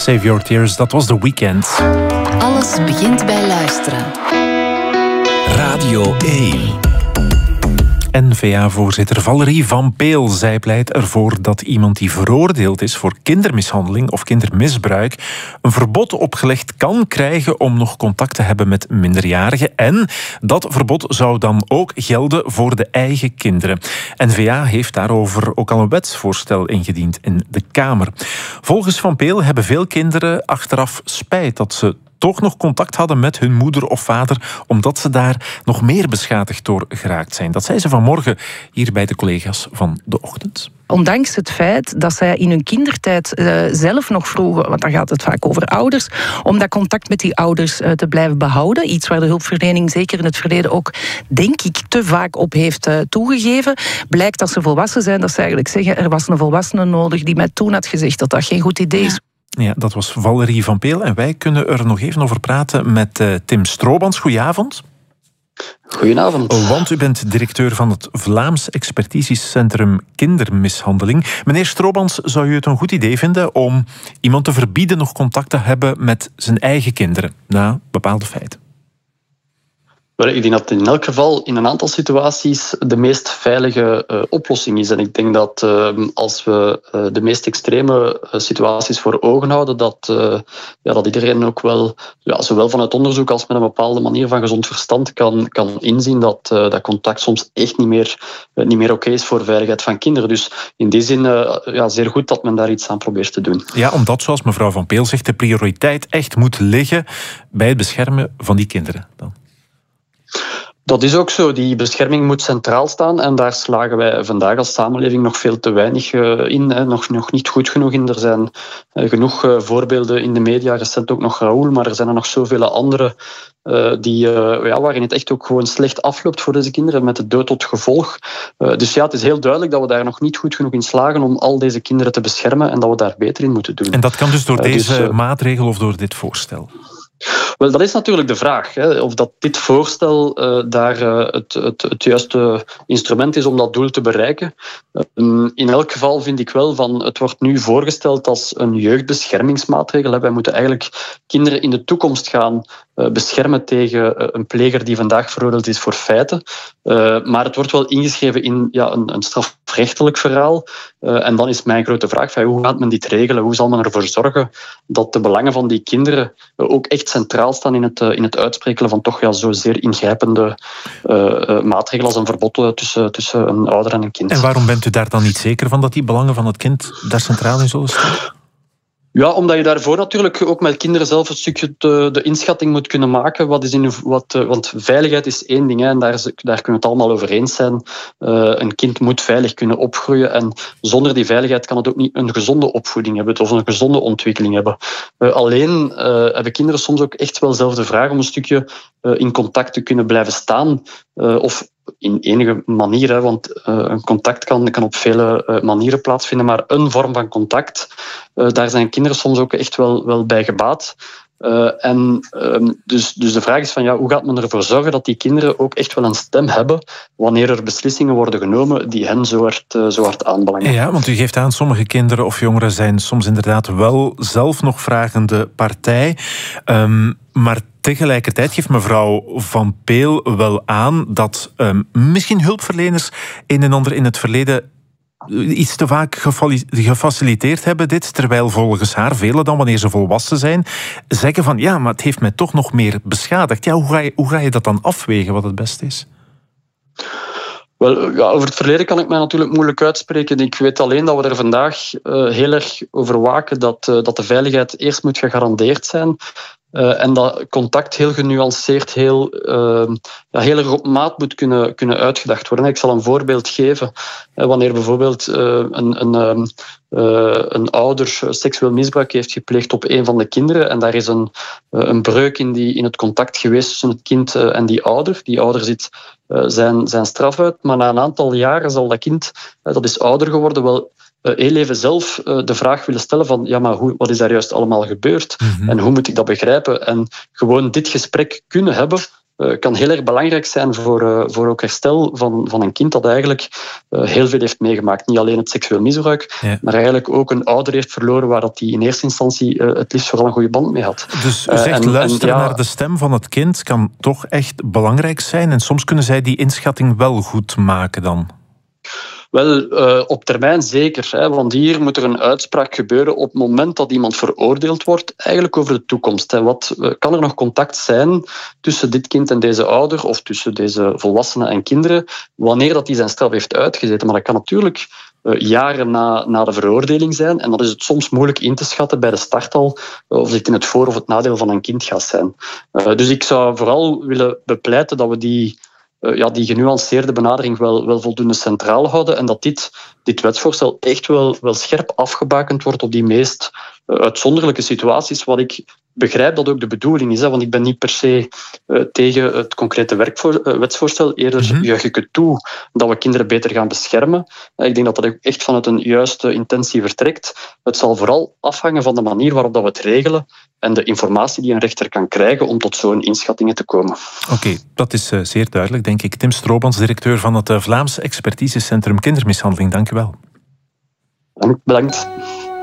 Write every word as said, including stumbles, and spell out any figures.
Save Your Tears, dat was The Weeknd. Alles begint bij luisteren. Radio één. N V A-voorzitter Valerie Van Peel. Zij pleit ervoor dat iemand die veroordeeld is voor kindermishandeling of kindermisbruik een verbod opgelegd kan krijgen om nog contact te hebben met minderjarigen. En dat verbod zou dan ook gelden voor de eigen kinderen. N V A heeft daarover ook al een wetsvoorstel ingediend in de Kamer. Volgens Van Peel hebben veel kinderen achteraf spijt dat ze toch nog contact hadden met hun moeder of vader, omdat ze daar nog meer beschadigd door geraakt zijn. Dat zei ze vanmorgen hier bij de collega's van De Ochtend. Ondanks het feit dat zij in hun kindertijd uh, zelf nog vroegen, want dan gaat het vaak over ouders, om dat contact met die ouders uh, te blijven behouden. Iets waar de hulpverlening zeker in het verleden ook, denk ik, te vaak op heeft uh, toegegeven. Blijkt dat ze volwassen zijn, dat ze eigenlijk zeggen, er was een volwassene nodig die mij toen had gezegd dat dat geen goed idee is. Ja, dat was Valerie Van Peel. En wij kunnen er nog even over praten met uh, Tim Stroobans. Goedenavond. Goedenavond. Want u bent directeur van het Vlaams Expertisecentrum Kindermishandeling. Meneer Stroobans, zou u het een goed idee vinden om iemand te verbieden nog contact te hebben met zijn eigen kinderen na bepaalde feiten? Ik denk dat in elk geval in een aantal situaties de meest veilige uh, oplossing is. En ik denk dat uh, als we uh, de meest extreme uh, situaties voor ogen houden, dat, uh, ja, dat iedereen ook wel, ja, zowel van het onderzoek als met een bepaalde manier van gezond verstand kan, kan inzien dat, uh, dat contact soms echt niet meer, uh, niet meer oké is voor veiligheid van kinderen. Dus in die zin uh, ja, zeer goed dat men daar iets aan probeert te doen. Ja, omdat, zoals mevrouw Van Peel zegt, de prioriteit echt moet liggen bij het beschermen van die kinderen dan. Dat is ook zo. Die bescherming moet centraal staan en daar slagen wij vandaag als samenleving nog veel te weinig in. Hè. Nog, nog niet goed genoeg in. Er zijn uh, genoeg uh, voorbeelden in de media, recent ook nog Raoul, maar er zijn er nog zoveel andere uh, die, uh, ja, waarin het echt ook gewoon slecht afloopt voor deze kinderen, met de dood tot gevolg. Uh, dus ja, het is heel duidelijk dat we daar nog niet goed genoeg in slagen om al deze kinderen te beschermen en dat we daar beter in moeten doen. En dat kan dus door uh, deze dus, uh, maatregel of door dit voorstel? Wel, dat is natuurlijk de vraag. Hè, of dat dit voorstel uh, daar uh, het, het, het juiste instrument is om dat doel te bereiken. Uh, in elk geval vind ik wel van, het wordt nu voorgesteld als een jeugdbeschermingsmaatregel. Hè. Wij moeten eigenlijk kinderen in de toekomst gaan uh, beschermen tegen uh, een pleger die vandaag veroordeeld is voor feiten. Uh, maar het wordt wel ingeschreven in ja, een, een strafrechtelijk verhaal. Uh, en dan is mijn grote vraag, van, hoe gaat men dit regelen? Hoe zal men ervoor zorgen dat de belangen van die kinderen uh, ook echt centraal staan in het, uh, in het uitspreken van toch ja, zo zeer ingrijpende uh, uh, maatregelen als een verbod uh, tussen, tussen een ouder en een kind. En waarom bent u daar dan niet zeker van dat die belangen van het kind daar centraal in zullen staan? Ja, omdat je daarvoor natuurlijk ook met kinderen zelf een stukje de, de inschatting moet kunnen maken. Wat is in, wat, want veiligheid is één ding, hè, en daar, is, daar kunnen we het allemaal over eens zijn. Uh, een kind moet veilig kunnen opgroeien en zonder die veiligheid kan het ook niet een gezonde opvoeding hebben of een gezonde ontwikkeling hebben. Uh, alleen uh, hebben kinderen soms ook echt wel zelf de vraag om een stukje uh, in contact te kunnen blijven staan uh, of in enige manier, hè, want uh, een contact kan, kan op vele uh, manieren plaatsvinden, maar een vorm van contact, uh, daar zijn kinderen soms ook echt wel, wel bij gebaat. Uh, en um, dus, dus de vraag is van, ja, hoe gaat men ervoor zorgen dat die kinderen ook echt wel een stem hebben wanneer er beslissingen worden genomen die hen zo hard, uh, zo hard aanbelangen. Ja, want u geeft aan, sommige kinderen of jongeren zijn soms inderdaad wel zelf nog vragende partij. Um, maar tegelijkertijd geeft mevrouw Van Peel wel aan dat um, misschien hulpverleners een en ander in het verleden iets te vaak gefaciliteerd hebben dit, terwijl volgens haar velen dan, wanneer ze volwassen zijn, zeggen van ja, maar het heeft mij toch nog meer beschadigd. Ja, hoe ga je, hoe ga je dat dan afwegen, wat het beste is? Wel, ja, over het verleden kan ik mij natuurlijk moeilijk uitspreken. Ik weet alleen dat we er vandaag uh, heel erg over waken dat, uh, dat de veiligheid eerst moet gegarandeerd zijn. Uh, en dat contact heel genuanceerd, heel, uh, ja, heel erg op maat moet kunnen, kunnen uitgedacht worden. Ik zal een voorbeeld geven. Uh, wanneer bijvoorbeeld uh, een, een, um, uh, een ouder seksueel misbruik heeft gepleegd op een van de kinderen en daar is een, uh, een breuk in, die, in het contact geweest tussen het kind uh, en die ouder. Die ouder zit uh, zijn, zijn straf uit, maar na een aantal jaren zal dat kind, uh, dat is ouder geworden, wel heel even zelf de vraag willen stellen van ja, maar hoe, wat is daar juist allemaal gebeurd? Mm-hmm. En hoe moet ik dat begrijpen? En gewoon dit gesprek kunnen hebben uh, kan heel erg belangrijk zijn voor, uh, voor ook herstel van, van een kind dat eigenlijk uh, heel veel heeft meegemaakt. Niet alleen het seksueel misbruik, ja. maar eigenlijk ook een ouder heeft verloren waar dat die in eerste instantie uh, het liefst vooral een goede band mee had. Dus u zegt uh, en, luisteren en, ja, naar de stem van het kind kan toch echt belangrijk zijn en soms kunnen zij die inschatting wel goed maken dan? Wel, uh, op termijn zeker. Hè, want hier moet er een uitspraak gebeuren op het moment dat iemand veroordeeld wordt, eigenlijk over de toekomst. Hè. Wat, uh, kan er nog contact zijn tussen dit kind en deze ouder, of tussen deze volwassenen en kinderen, wanneer dat die zijn straf heeft uitgezeten? Maar dat kan natuurlijk uh, jaren na, na de veroordeling zijn, en dan is het soms moeilijk in te schatten bij de start al, uh, of dit in het voor- of het nadeel van een kind gaat zijn. Uh, dus ik zou vooral willen bepleiten dat we die Uh, ja, die genuanceerde benadering wel, wel voldoende centraal houden en dat dit, dit wetsvoorstel echt wel, wel scherp afgebakend wordt op die meest uh, uitzonderlijke situaties, wat ik begrijp dat ook de bedoeling is, hè, want ik ben niet per se uh, tegen het concrete werkvoor, uh, wetsvoorstel, eerder mm-hmm. juich ik het toe dat we kinderen beter gaan beschermen. Uh, ik denk dat dat ook echt vanuit een juiste intentie vertrekt. Het zal vooral afhangen van de manier waarop dat we het regelen en de informatie die een rechter kan krijgen om tot zo'n inschattingen te komen. Oké, okay, dat is uh, zeer duidelijk, denk ik. Tim Stroobans, directeur van het uh, Vlaams Expertisecentrum Kindermishandeling. Dank u wel. Bedankt.